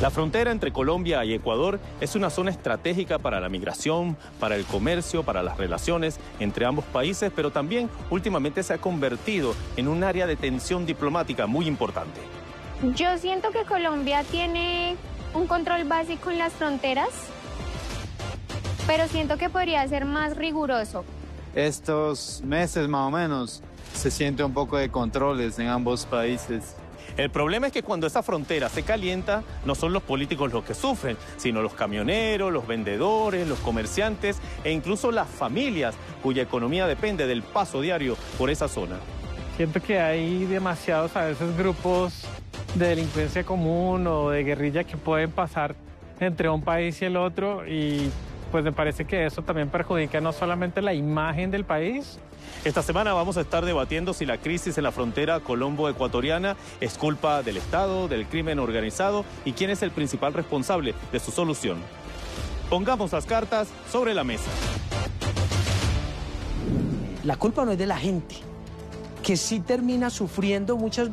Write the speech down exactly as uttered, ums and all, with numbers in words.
La frontera entre Colombia y Ecuador es una zona estratégica para la migración, para el comercio, para las relaciones entre ambos países, pero también últimamente se ha convertido en un área de tensión diplomática muy importante. Yo siento que Colombia tiene un control básico en las fronteras, pero siento que podría ser más riguroso. Estos meses más o menos se siente un poco de controles en ambos países. El problema es que cuando esa frontera se calienta, no son los políticos los que sufren, sino los camioneros, los vendedores, los comerciantes e incluso las familias cuya economía depende del paso diario por esa zona. Siento que hay demasiados a veces grupos de delincuencia común o de guerrilla que pueden pasar entre un país y el otro, y pues me parece que eso también perjudica no solamente la imagen del país. Esta semana vamos a estar debatiendo si la crisis en la frontera colombo-ecuatoriana es culpa del Estado, del crimen organizado y quién es el principal responsable de su solución. Pongamos las cartas sobre la mesa. La culpa no es de la gente, que sí termina sufriendo muchas